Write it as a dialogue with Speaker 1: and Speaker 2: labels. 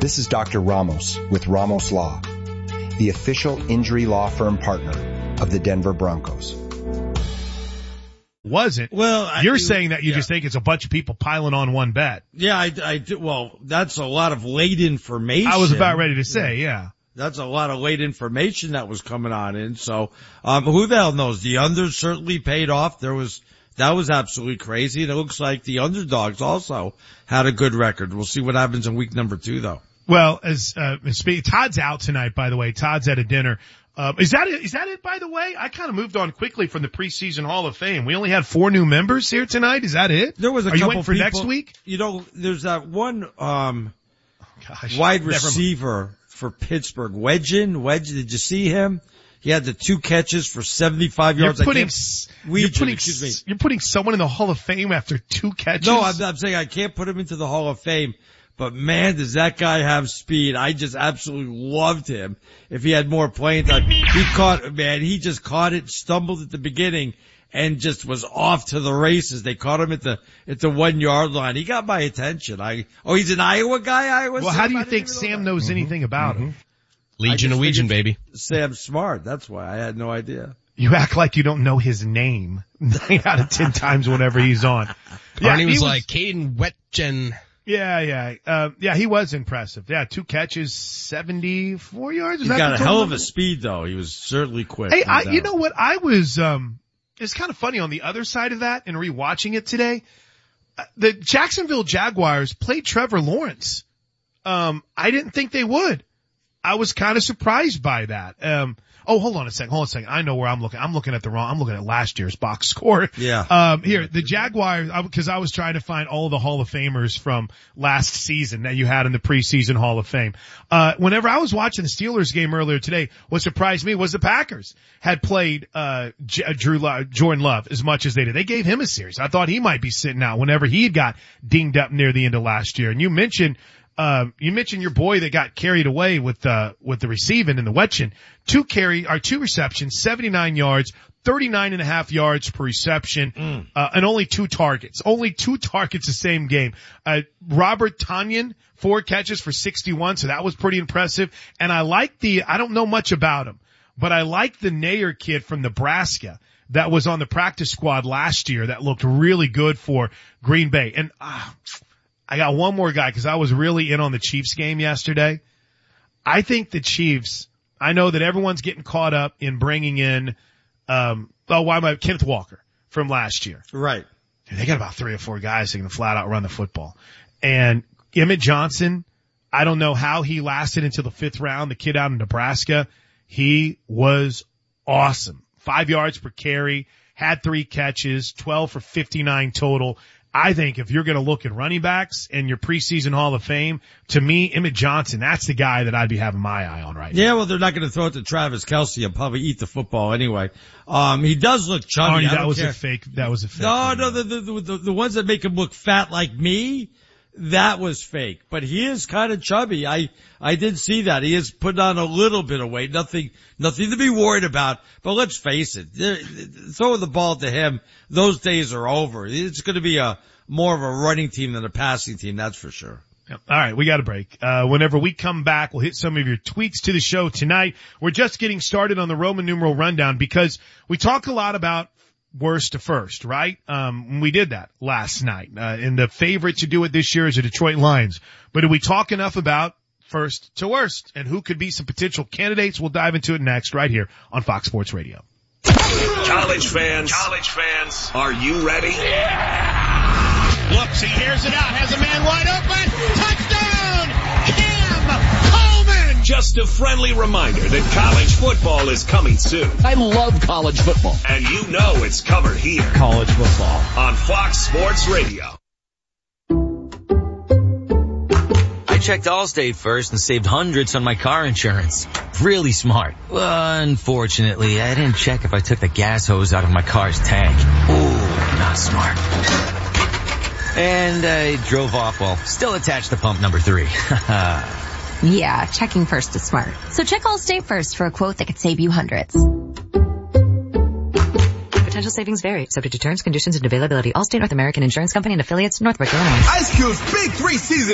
Speaker 1: This is Dr. Ramos with Ramos Law, the official injury law firm partner of the Denver Broncos.
Speaker 2: Wasn't.
Speaker 3: Well,
Speaker 2: you're saying that you just think it's a bunch of people piling on one bet.
Speaker 3: Yeah, I do. Well, that's a lot of late information.
Speaker 2: I was about ready to say, yeah.
Speaker 3: That's a lot of late information that was coming on in. So, who the hell knows? The under certainly paid off. That was absolutely crazy. And it looks like the underdogs also had a good record. We'll see what happens in week number 2 though.
Speaker 2: Well, Todd's out tonight, by the way. Todd's at a dinner. Is that it, by the way? I kind of moved on quickly from the preseason Hall of Fame. We only had 4 new members here tonight. Is that it?
Speaker 3: There was a
Speaker 2: couple
Speaker 3: couple
Speaker 2: you waiting for
Speaker 3: people,
Speaker 2: next week?
Speaker 3: You know, there's that one, wide receiver for Pittsburgh. Wedge, did you see him? He had the 2 catches for 75 yards.
Speaker 2: You're putting someone in the Hall of Fame after 2 catches?
Speaker 3: No, I'm saying I can't put him into the Hall of Fame. But man, does that guy have speed. I just absolutely loved him. If he had more playing time, he just caught it, stumbled at the beginning, and just was off to the races. They caught him at the 1 yard line. He got my attention. He's an Iowa guy?
Speaker 2: Well, how do you think Sam knows anything about him?
Speaker 4: Legion Norwegian, baby.
Speaker 3: Sam's smart. That's why I had no idea.
Speaker 2: You act like you don't know his name 9 out of 10 times whenever he's on.
Speaker 4: Yeah, he was like Caden Wetjen.
Speaker 2: Yeah, he was impressive. Yeah, 2 catches, 74 yards.
Speaker 3: He's got a hell of a speed though. He was certainly quick.
Speaker 2: Hey, you know what? It's kind of funny on the other side of that and rewatching it today. The Jacksonville Jaguars played Trevor Lawrence. I didn't think they would. I was kind of surprised by that. Hold on a second. I know where I'm looking. I'm looking at last year's box score.
Speaker 3: Yeah.
Speaker 2: Here, the Jaguars, because I was trying to find all the Hall of Famers from last season that you had in the preseason Hall of Fame. Whenever I was watching the Steelers game earlier today, what surprised me was the Packers had played, Jordan Love as much as they did. They gave him a series. I thought he might be sitting out whenever he got dinged up near the end of last year. And you mentioned your boy that got carried away with the receiving in the Wetchen. 2 receptions, 79 yards, 39.5 yards per reception, and only 2 targets. Only 2 targets the same game. Robert Tonyan, 4 catches for 61, so that was pretty impressive. And I don't know much about him, but I like the Nair kid from Nebraska that was on the practice squad last year that looked really good for Green Bay. And, I got one more guy because I was really in on the Chiefs game yesterday. I think the Chiefs, I know that everyone's getting caught up in bringing in, Kenneth Walker from last year.
Speaker 3: Right.
Speaker 2: Dude, they got about 3 or 4 guys that can flat out run the football. And Emmett Johnson, I don't know how he lasted until the 5th round, the kid out in Nebraska. He was awesome. 5 yards per carry, had 3 catches, 12 for 59 total. I think if you're going to look at running backs and your preseason Hall of Fame, to me, Emmett Johnson, that's the guy that I'd be having my eye on right now.
Speaker 3: Yeah, well, they're not going to throw it to Travis Kelce and probably eat the football anyway. He does look chubby.
Speaker 2: That was a fake.
Speaker 3: No, the ones that make him look fat like me, that was fake. But he is kind of chubby. I did see that. He is putting on a little bit of weight. Nothing to be worried about. But let's face it, throwing the ball to him, those days are over. It's going to be more of a running team than a passing team, that's for sure.
Speaker 2: Yep. All right, we got a break. Whenever we come back, we'll hit some of your tweets to the show tonight. We're just getting started on the Roman numeral rundown because we talk a lot about worst to first, right? We did that last night. And the favorite to do it this year is the Detroit Lions. But do we talk enough about first to worst and who could be some potential candidates? We'll dive into it next right here on Fox Sports Radio.
Speaker 5: College fans, are you ready?
Speaker 6: Yeah! Looks, he hears it out, has a man wide open. Touchdown! Cam Coleman!
Speaker 5: Just a friendly reminder that college football is coming soon.
Speaker 7: I love college football.
Speaker 5: And you know it's covered here.
Speaker 7: College football.
Speaker 5: On Fox Sports Radio.
Speaker 8: I checked Allstate first and saved hundreds on my car insurance. Really smart. Unfortunately, I didn't check if I took the gas hose out of my car's tank. Ooh, not smart. And I drove off while still attached to pump number 3.
Speaker 9: Yeah, checking first is smart. So check Allstate first for a quote that could save you hundreds.
Speaker 10: Potential savings vary, subject to terms, conditions, and availability. Allstate North American Insurance Company and affiliates, Northbrook, Illinois.
Speaker 11: Ice Cube's Big 3 season